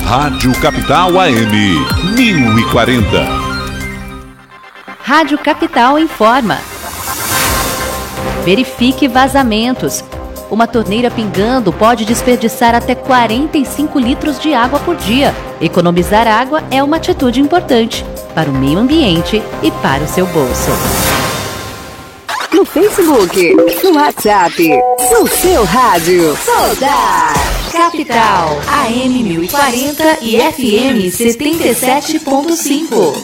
Rádio Capital AM 1040. Rádio Capital informa. Verifique vazamentos. Uma torneira pingando pode desperdiçar até 45 litros de água por dia. Economizar água é uma atitude importante para o meio ambiente e para o seu bolso. No Facebook, no WhatsApp, no seu rádio. Soldar Capital AM 1040 e FM 77.5.